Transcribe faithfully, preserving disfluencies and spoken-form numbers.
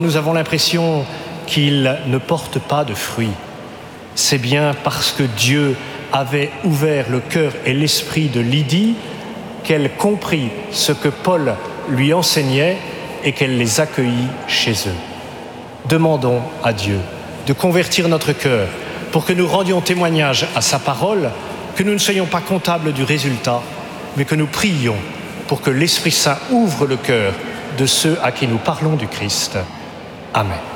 Nous avons l'impression qu'il ne porte pas de fruits. C'est bien parce que Dieu avait ouvert le cœur et l'esprit de Lydie qu'elle comprit ce que Paul lui enseignait et qu'elle les accueillit chez eux. Demandons à Dieu de convertir notre cœur pour que nous rendions témoignage à sa parole, que nous ne soyons pas comptables du résultat, mais que nous prions pour que l'Esprit Saint ouvre le cœur de ceux à qui nous parlons du Christ. Amen.